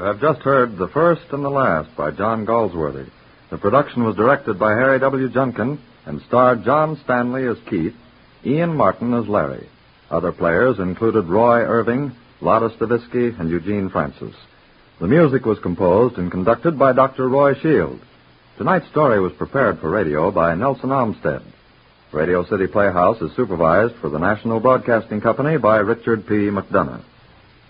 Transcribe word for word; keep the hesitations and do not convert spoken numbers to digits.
have just heard The First and the Last by John Galsworthy. The production was directed by Harry W. Junkin and starred John Stanley as Keith, Ian Martin as Larry. Other players included Roy Irving, Lotta Stavisky, and Eugene Francis. The music was composed and conducted by Doctor Roy Shield. Tonight's story was prepared for radio by Nelson Olmsted. Radio City Playhouse is supervised for the National Broadcasting Company by Richard P. McDonough.